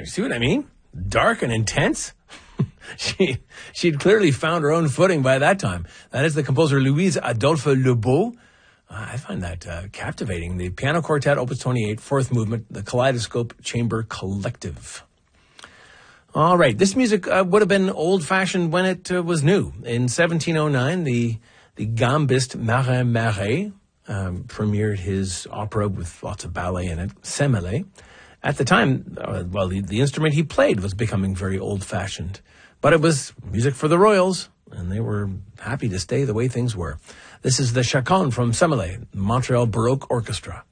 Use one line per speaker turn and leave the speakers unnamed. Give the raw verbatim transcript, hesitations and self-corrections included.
See what I mean? Dark and intense. she she'd clearly found her own footing by that time. That is the composer Louise Adolphe Lebeau. Uh, I find that uh, captivating. The Piano Quartet, Opus twenty-eight, fourth movement, the Kaleidoscope Chamber Collective. All right, this music uh, would have been old-fashioned when it uh, was new. In seventeen oh nine, the the gambist Marin Marais um, premiered his opera with lots of ballet in it, Semele. At the time, uh, well, the, the instrument he played was becoming very old-fashioned. But it was music for the royals, and they were happy to stay the way things were. This is the Chaconne from Semele, Montreal Baroque Orchestra.